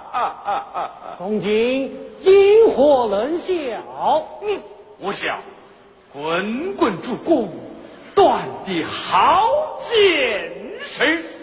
从今因何能笑？ 我想滚滚烛光，断的好见识。